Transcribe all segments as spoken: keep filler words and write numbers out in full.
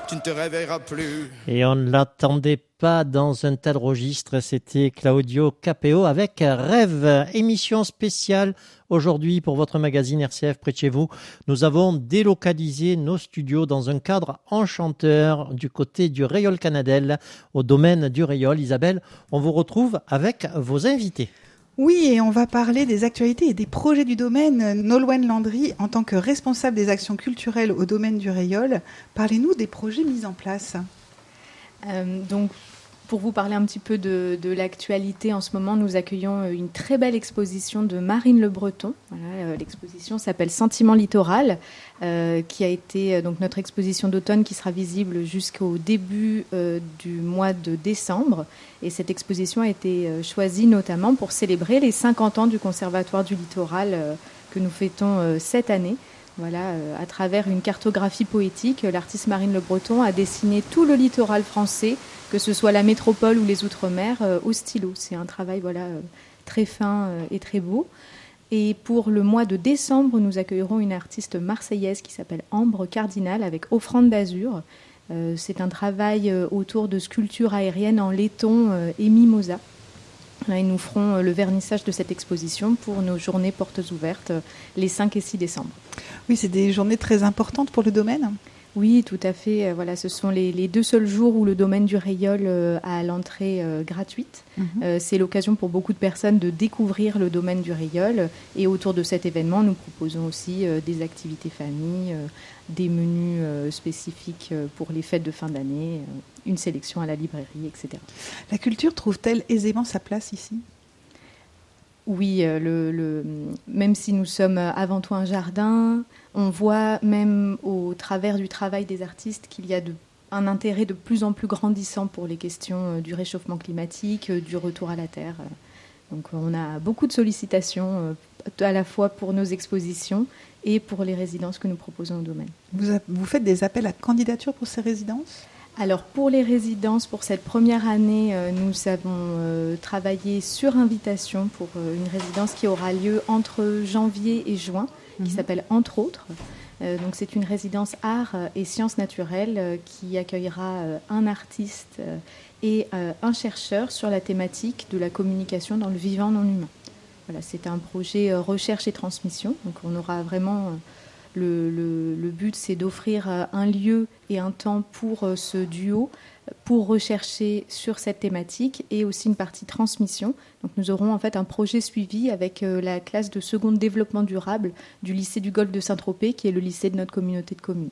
tu ne te réveilleras plus. Et on ne l'attendait pas dans un tel registre, c'était Claudio Capéo avec Rêve, émission spéciale aujourd'hui pour votre magazine R C F près de chez vous. Nous avons délocalisé nos studios dans un cadre enchanteur du côté du Rayol Canadel, au domaine du Rayol. Isabelle, on vous retrouve avec vos invités. Oui, et on va parler des actualités et des projets du domaine. Nolwenn Landry, en tant que responsable des actions culturelles au domaine du Rayol, parlez-nous des projets mis en place. Euh, donc, pour vous parler un petit peu de, de l'actualité, en ce moment, nous accueillons une très belle exposition de Marine Le Breton. Voilà, euh, l'exposition s'appelle Sentiment littoral, euh, qui a été euh, donc notre exposition d'automne qui sera visible jusqu'au début euh, du mois de décembre. Et cette exposition a été euh, choisie notamment pour célébrer les cinquante ans du Conservatoire du littoral euh, que nous fêtons euh, cette année. Voilà, euh, à travers une cartographie poétique, l'artiste Marine Le Breton a dessiné tout le littoral français, que ce soit la métropole ou les outre-mer, euh, au stylo. C'est un travail voilà, euh, très fin euh, et très beau. Et pour le mois de décembre, nous accueillerons une artiste marseillaise qui s'appelle Ambre Cardinal avec Offrande d'azur. Euh, c'est un travail euh, autour de sculptures aériennes en laiton euh, et mimosa. Là, et nous ferons euh, le vernissage de cette exposition pour nos journées portes ouvertes euh, les cinq et six décembre. Oui, c'est des journées très importantes pour le domaine. Oui, tout à fait. Voilà, ce sont les, les deux seuls jours où le domaine du Rayol euh, a l'entrée euh, gratuite. Mmh. Euh, c'est l'occasion pour beaucoup de personnes de découvrir le domaine du Rayol. Et autour de cet événement, nous proposons aussi euh, des activités famille, euh, des menus euh, spécifiques euh, pour les fêtes de fin d'année, euh, une sélection à la librairie, et cetera. La culture trouve-t-elle aisément sa place ici ? Oui, euh, le, le, même si nous sommes avant tout un jardin, on voit même au travers du travail des artistes qu'il y a de, un intérêt de plus en plus grandissant pour les questions euh, du réchauffement climatique, euh, du retour à la Terre. Donc on a beaucoup de sollicitations euh, à la fois pour nos expositions et pour les résidences que nous proposons au domaine. Vous, a, vous faites des appels à candidature pour ces résidences ? Alors pour les résidences, pour cette première année, euh, nous avons euh, travaillé sur invitation pour euh, une résidence qui aura lieu entre janvier et juin, mmh. qui s'appelle Entre autres. Euh, donc c'est une résidence art et sciences naturelles euh, qui accueillera euh, un artiste euh, et euh, un chercheur sur la thématique de la communication dans le vivant non humain. Voilà, c'est un projet euh, recherche et transmission, donc on aura vraiment... Euh, Le, le, le but, c'est d'offrir un lieu et un temps pour ce duo, pour rechercher sur cette thématique et aussi une partie transmission. Donc nous aurons en fait un projet suivi avec la classe de seconde développement durable du lycée du Golfe de Saint-Tropez, qui est le lycée de notre communauté de communes.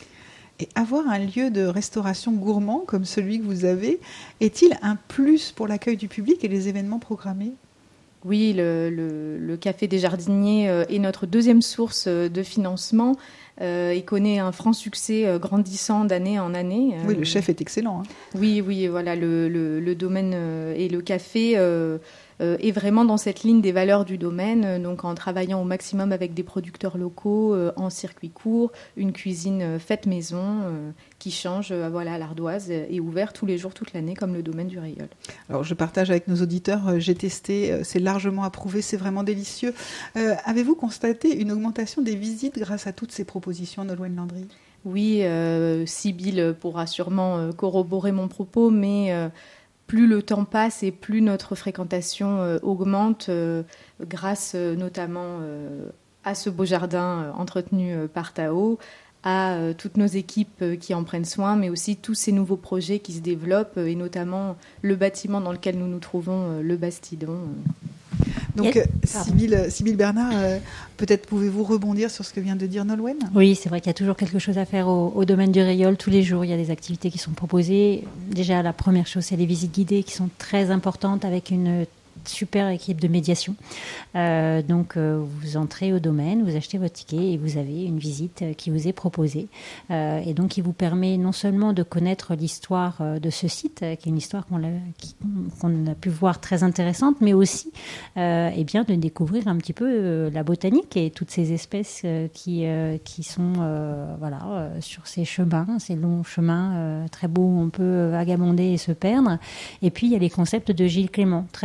Et avoir un lieu de restauration gourmand comme celui que vous avez, est-il un plus pour l'accueil du public et les événements programmés ? Oui, le, le, le Café des Jardiniers est notre deuxième source de financement. Euh, il connaît un franc succès grandissant d'année en année. Oui, le chef est excellent. Hein. Oui, oui, voilà, le, le, le domaine et le café euh, euh, est vraiment dans cette ligne des valeurs du domaine, donc en travaillant au maximum avec des producteurs locaux, euh, en circuit court, une cuisine faite maison euh, qui change euh, voilà, à l'ardoise et ouvert tous les jours, toute l'année, comme le domaine du Rayol. Alors, je partage avec nos auditeurs, euh, j'ai testé, euh, c'est largement approuvé, c'est vraiment délicieux. Euh, avez-vous constaté une augmentation des visites grâce à toutes ces propositions, Nolwenn Landry ? Oui, euh, Sybille pourra sûrement euh, corroborer mon propos, mais euh, plus le temps passe et plus notre fréquentation euh, augmente, euh, grâce euh, notamment euh, à ce beau jardin euh, entretenu euh, par Tao, à euh, toutes nos équipes euh, qui en prennent soin, mais aussi tous ces nouveaux projets qui se développent, euh, et notamment le bâtiment dans lequel nous nous trouvons, euh, le Bastidon. Euh. Donc, yes. Sybille, Sybille Bernard, euh, peut-être pouvez-vous rebondir sur ce que vient de dire Nolwenn ? Oui, c'est vrai qu'il y a toujours quelque chose à faire au, au domaine du Rayol. Tous les jours, il y a des activités qui sont proposées. Déjà, la première chose, c'est les visites guidées qui sont très importantes avec une super équipe de médiation. Euh, donc, euh, vous entrez au domaine, vous achetez votre ticket et vous avez une visite qui vous est proposée. Euh, et donc, qui vous permet non seulement de connaître l'histoire de ce site, qui est une histoire qu'on a, qui, qu'on a pu voir très intéressante, mais aussi euh, eh bien, de découvrir un petit peu euh, la botanique et toutes ces espèces euh, qui, euh, qui sont euh, voilà, euh, sur ces chemins, ces longs chemins euh, très beaux où on peut vagabonder et se perdre. Et puis, il y a les concepts de Gilles Clément, très importants,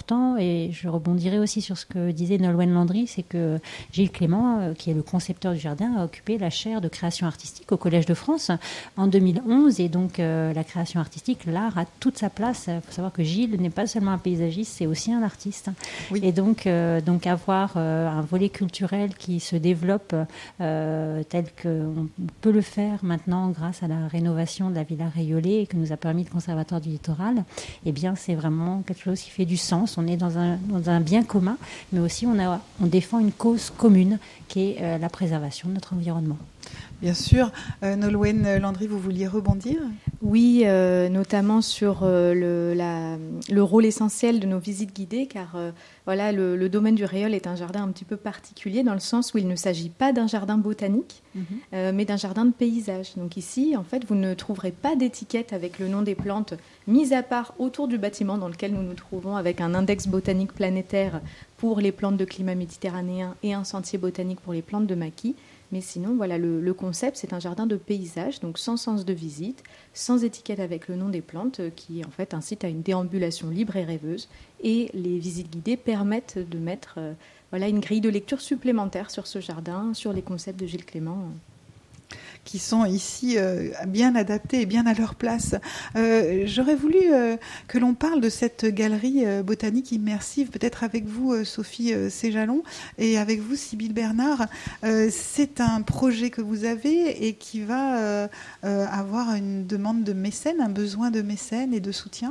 important. Et je rebondirai aussi sur ce que disait Nolwenn Landry, c'est que Gilles Clément, euh, qui est le concepteur du jardin, a occupé la chaire de création artistique au Collège de France en deux mille onze. Et donc, euh, la création artistique, l'art a toute sa place. Il faut savoir que Gilles n'est pas seulement un paysagiste, c'est aussi un artiste. Oui. Et donc, euh, donc avoir euh, un volet culturel qui se développe euh, tel qu'on peut le faire maintenant grâce à la rénovation de la Villa Rayollet et que nous a permis le Conservatoire du Littoral, eh bien, c'est vraiment quelque chose qui fait du sens. On est dans un, dans un bien commun, mais aussi on, a, on défend une cause commune qui est euh, la préservation de notre environnement. Bien sûr. Euh, Nolwenn Landry, vous vouliez rebondir ? Oui, euh, notamment sur euh, le, la, le rôle essentiel de nos visites guidées, car euh, voilà, le, le domaine du Réole est un jardin un petit peu particulier dans le sens où il ne s'agit pas d'un jardin botanique, mmh. euh, mais d'un jardin de paysage. Donc ici, en fait, vous ne trouverez pas d'étiquette avec le nom des plantes, mis à part autour du bâtiment dans lequel nous nous trouvons, avec un index botanique planétaire pour les plantes de climat méditerranéen et un sentier botanique pour les plantes de maquis. Mais sinon, voilà, le, le concept, c'est un jardin de paysage, donc sans sens de visite, sans étiquette avec le nom des plantes, qui en fait incite à une déambulation libre et rêveuse. Et les visites guidées permettent de mettre euh, voilà, une grille de lecture supplémentaire sur ce jardin, sur les concepts de Gilles Clément. Qui sont ici euh, bien adaptés et bien à leur place. Euh, j'aurais voulu euh, que l'on parle de cette galerie euh, botanique immersive, peut-être avec vous, euh, Sophie euh, Séjalon, et avec vous, Sybille Bernard. Euh, c'est un projet que vous avez et qui va euh, euh, avoir une demande de mécène, un besoin de mécène et de soutien.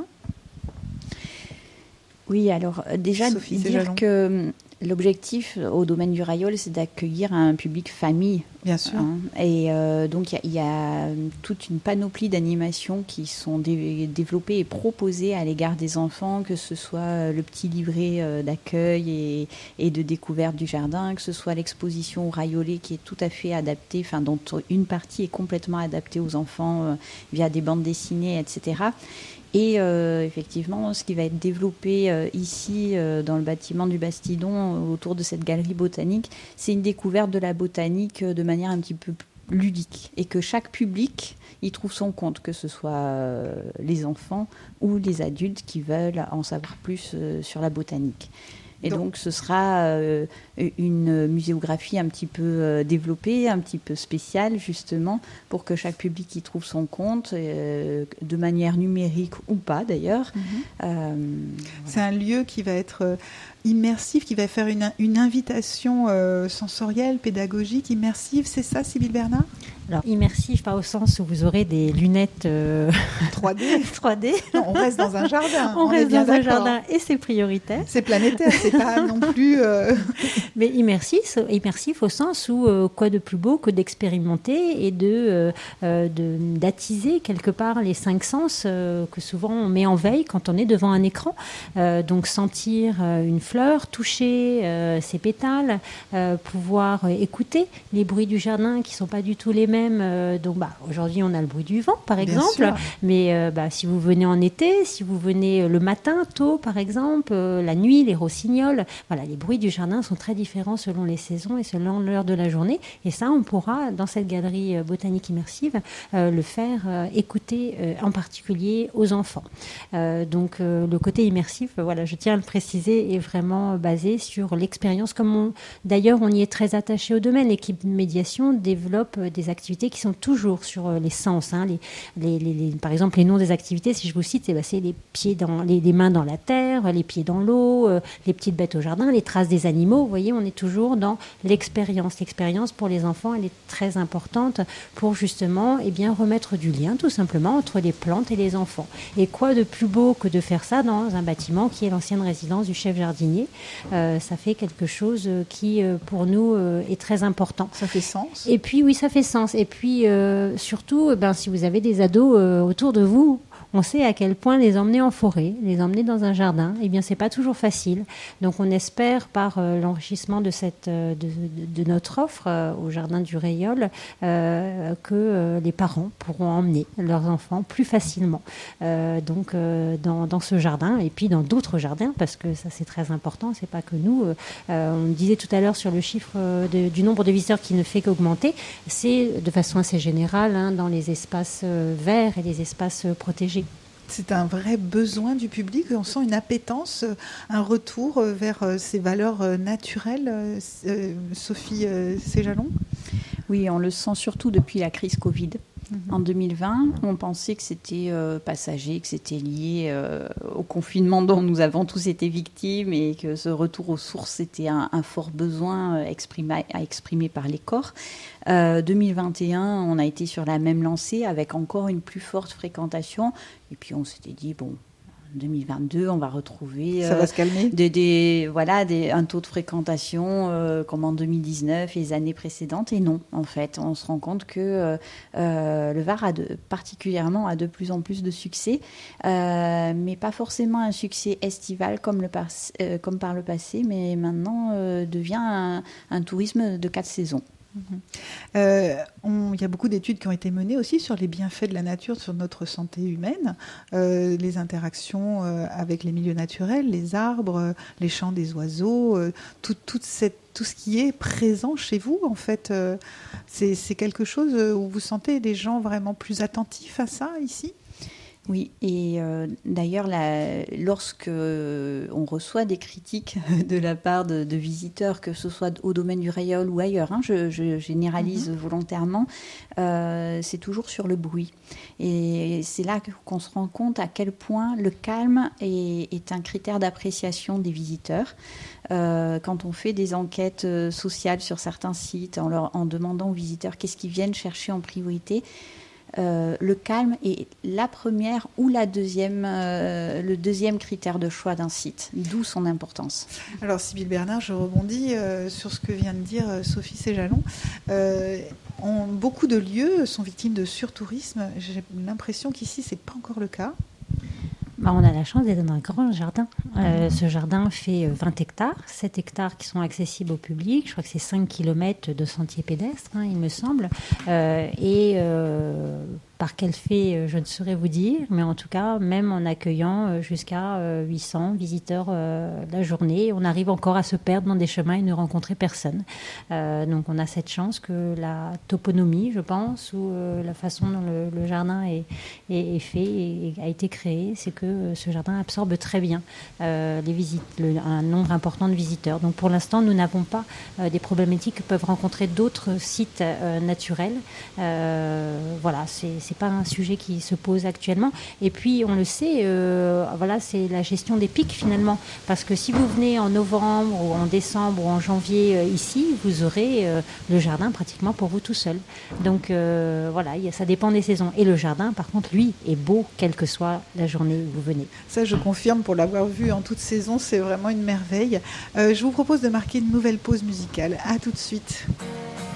Oui, alors déjà, Sophie dire Séjalon. que l'objectif au domaine du Raïol, c'est d'accueillir un public famille. Bien sûr. Hein, et euh, donc, il y, y a toute une panoplie d'animations qui sont dé- développées et proposées à l'égard des enfants, que ce soit le petit livret euh, d'accueil et, et de découverte du jardin, que ce soit l'exposition au Raïollet qui est tout à fait adaptée, enfin, dont une partie est complètement adaptée aux enfants euh, via des bandes dessinées, et cetera. Et euh, effectivement, ce qui va être développé euh, ici, euh, dans le bâtiment du Bastidon, euh, autour de cette galerie botanique, c'est une découverte de la botanique euh, de manière un petit peu ludique. Et que chaque public y trouve son compte, que ce soit euh, les enfants ou les adultes qui veulent en savoir plus euh, sur la botanique. Et donc, donc ce sera euh, une muséographie un petit peu euh, développée, un petit peu spéciale, justement, pour que chaque public y trouve son compte, euh, de manière numérique ou pas, d'ailleurs. Mmh. Euh, C'est voilà. un lieu qui va être euh, immersif, qui va faire une, une invitation euh, sensorielle, pédagogique, immersive. C'est ça, Sybille Bernard ? Alors, immersif, pas au sens où vous aurez des lunettes euh... trois D. trois D. Non, on reste dans un jardin. On, on reste dans d'accord. un jardin et c'est prioritaire. C'est planétaire, c'est pas non plus... Euh... Mais immersif, immersif au sens où euh, quoi de plus beau que d'expérimenter et de, euh, de, d'attiser quelque part les cinq sens euh, que souvent on met en veille quand on est devant un écran. Euh, donc sentir euh, une fleur, toucher euh, ses pétales, euh, pouvoir euh, écouter les bruits du jardin qui ne sont pas du tout les mêmes. Euh, donc, bah, aujourd'hui, on a le bruit du vent, par exemple. Mais euh, bah, si vous venez en été, si vous venez le matin, tôt, par exemple, euh, la nuit, les rossignols, voilà, les bruits du jardin sont très différents selon les saisons et selon l'heure de la journée. Et ça, on pourra, dans cette galerie botanique immersive, euh, le faire euh, écouter, euh, en particulier aux enfants. Euh, donc, euh, le côté immersif, voilà, je tiens à le préciser, est vraiment basé sur l'expérience. Comme on, d'ailleurs, on y est très attaché au domaine. L'équipe médiation développe des activités qui sont toujours sur les sens. Hein. Les, les, les, les, par exemple, les noms des activités, si je vous cite, c'est, bah, c'est les, pieds dans, les, les mains dans la terre, les pieds dans l'eau, euh, les petites bêtes au jardin, les traces des animaux. Vous voyez, on est toujours dans l'expérience. L'expérience pour les enfants, elle est très importante pour justement eh bien, remettre du lien, tout simplement, entre les plantes et les enfants. Et quoi de plus beau que de faire ça dans un bâtiment qui est l'ancienne résidence du chef jardinier. Euh, ça fait quelque chose qui, euh, pour nous, euh, est très important. Ça fait sens. Et puis, oui, ça fait sens. Et puis, euh, surtout, ben, si vous avez des ados euh, autour de vous, on sait à quel point les emmener en forêt, les emmener dans un jardin, eh bien, c'est pas toujours facile. Donc, on espère, par euh, l'enrichissement de, cette, euh, de, de, de notre offre euh, au Jardin du Réole, euh, que euh, les parents pourront emmener leurs enfants plus facilement euh, donc, euh, dans, dans ce jardin et puis dans d'autres jardins, parce que ça, c'est très important. C'est pas que nous. Euh, on disait tout à l'heure sur le chiffre de, du nombre de visiteurs qui ne fait qu'augmenter. C'est de façon assez générale hein, dans les espaces euh, verts et les espaces euh, protégés. C'est un vrai besoin du public. On sent une appétence, un retour vers ces valeurs naturelles. Euh, Sophie euh, Séjalon ? Oui, on le sent surtout depuis la crise Covid. Mmh. En deux mille vingt, on pensait que c'était euh, passager, que c'était lié euh, au confinement dont nous avons tous été victimes et que ce retour aux sources était un, un fort besoin exprimé, à exprimer par les corps. Euh, deux mille vingt et un, on a été sur la même lancée avec encore une plus forte fréquentation. Et puis on s'était dit, bon, deux mille vingt-deux, on va retrouver ça euh, va se calmer. Des, des, voilà, des, un taux de fréquentation euh, comme en deux mille dix-neuf et les années précédentes. Et non, en fait, on se rend compte que euh, le Var a de, particulièrement a de plus en plus de succès, euh, mais pas forcément un succès estival comme, le par, euh, comme par le passé, mais maintenant euh, devient un, un tourisme de quatre saisons. Euh, on, il y a beaucoup d'études qui ont été menées aussi sur les bienfaits de la nature sur notre santé humaine, euh, les interactions euh, avec les milieux naturels, les arbres, les chants des oiseaux, euh, tout, toute cette, tout ce qui est présent chez vous, en fait. Euh, c'est, c'est quelque chose où vous sentez des gens vraiment plus attentifs à ça ici ? Oui, et euh, d'ailleurs, la, lorsque on reçoit des critiques de la part de, de visiteurs, que ce soit au domaine du Rayol ou ailleurs, hein, je, je généralise mm-hmm. volontairement, euh, c'est toujours sur le bruit. Et c'est là qu'on se rend compte à quel point le calme est, est un critère d'appréciation des visiteurs. Euh, quand on fait des enquêtes sociales sur certains sites, en, leur, en demandant aux visiteurs qu'est-ce qu'ils viennent chercher en priorité, Euh, le calme est la première ou la deuxième, euh, le deuxième critère de choix d'un site, d'où son importance. Alors Sybille Bernard, je rebondis euh, sur ce que vient de dire euh, Sophie Séjalon. Euh, on, beaucoup de lieux sont victimes de surtourisme. J'ai l'impression qu'ici, ce n'est pas encore le cas. Bah, on a la chance d'être dans un grand jardin. Euh, ce jardin fait vingt hectares, sept hectares qui sont accessibles au public. Je crois que c'est cinq kilomètres de sentiers pédestres, hein, il me semble. Euh, et euh, par quel fait, je ne saurais vous dire, mais en tout cas, même en accueillant jusqu'à huit cents visiteurs euh, la journée, on arrive encore à se perdre dans des chemins et ne rencontrer personne. Euh, donc on a cette chance que la toponymie, je pense, ou euh, la façon dont le, le jardin est, est, est fait et a été créé, c'est que ce jardin absorbe très bien euh, les visites, le, un nombre important de visiteurs. Donc pour l'instant, nous n'avons pas euh, des problématiques que peuvent rencontrer d'autres sites euh, naturels. Euh, voilà, c'est c'est pas un sujet qui se pose actuellement. Et puis, on le sait, euh, voilà, c'est la gestion des pics finalement. Parce que si vous venez en novembre ou en décembre ou en janvier euh, ici, vous aurez euh, le jardin pratiquement pour vous tout seul. Donc, euh, voilà, y a, ça dépend des saisons. Et le jardin, par contre, lui, est beau, quelle que soit la journée où vous venez. Ça, je confirme, pour l'avoir vu en toute saison, c'est vraiment une merveille. Euh, je vous propose de marquer une nouvelle pause musicale. À tout de suite.